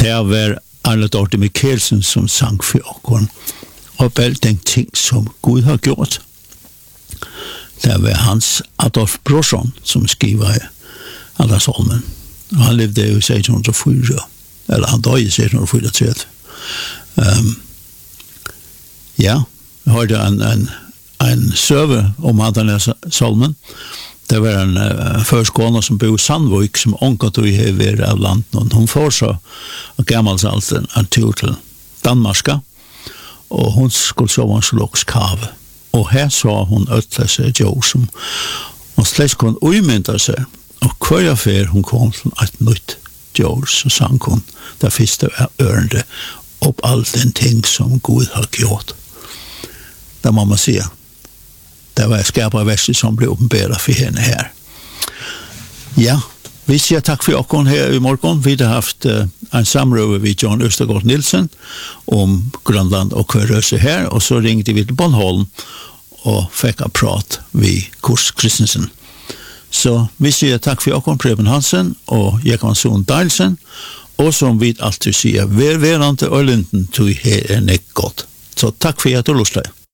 det var Arne Dorte Mikkelsen som sang for oss. Og alt den ting som Gud har gjort. Det var Hans Adolf Brorson som skriver alla salmen. Og han levde i 1604, eller han døde i 1634. Ja, jeg hørte en søve om denne salmen. Det var en førskåne som bor i Sandvik, som ångat og hever av landet, og hun får så gammelt en tur til Danmarska, og hun skulle sove en slags kave. Og her så hun øtlet seg jo som hun slett kunne umynda seg, og hver affær hun kom til et nytt jord, så sang hun det første ørende opp alt den ting som Gud har gjort. Det må man si. Det var skaparverset som ble åpenbæret for henne her. Ja, vi sier takk for dere her i morgen. Vi har haft en samrøve med John Østergaard Nielsen om Grønland og Kværøse her, og så ringte vi til Bornholm og fikk en prat ved Kurs Kristensen. Så vi sier takk for dere, Preben Hansen og Jekansson Dahlsen, og som vi alltid sier, vær verante og lynden til her er nekk godt. Så takk for at du lystet.